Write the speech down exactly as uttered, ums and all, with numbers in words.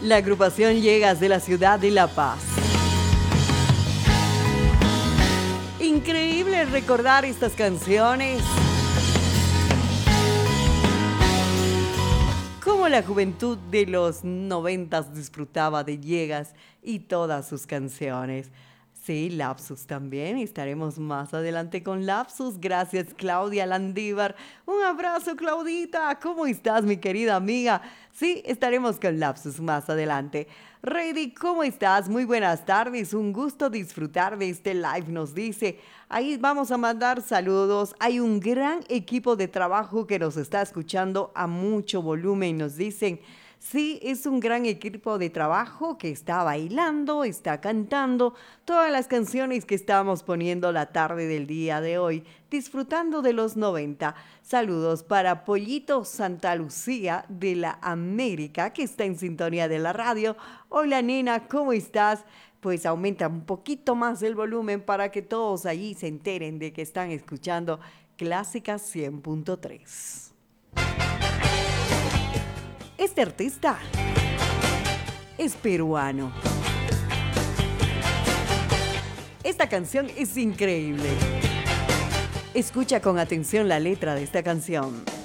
La agrupación Llegas de la ciudad de La Paz. Increíble recordar estas canciones. Cómo la juventud de los noventas disfrutaba de Llegas y todas sus canciones. Sí, Lapsus también. Estaremos más adelante con Lapsus. Gracias, Claudia Landívar. Un abrazo, Claudita. ¿Cómo estás, mi querida amiga? Sí, estaremos con Lapsus más adelante. Ready, ¿cómo estás? Muy buenas tardes. Un gusto disfrutar de este live, nos dice. Ahí vamos a mandar saludos. Hay un gran equipo de trabajo que nos está escuchando a mucho volumen. Nos dicen... Sí, es un gran equipo de trabajo que está bailando, está cantando todas las canciones que estamos poniendo la tarde del día de hoy, disfrutando de los noventa. Saludos para Pollito Santa Lucía de la América, que está en sintonía de la radio. Hola, nena, ¿cómo estás? Pues aumenta un poquito más el volumen para que todos allí se enteren de que están escuchando Clásica cien punto tres. Este artista es peruano. Esta canción es increíble. Escucha con atención la letra de esta canción.